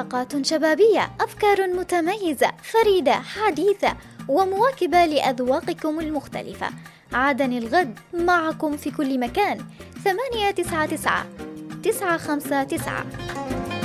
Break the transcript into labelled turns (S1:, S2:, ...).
S1: طاقات شبابية، أفكار متميزة فريدة حديثة ومواكبة لأذواقكم المختلفة. عادني الغد معكم في كل مكان. 899 959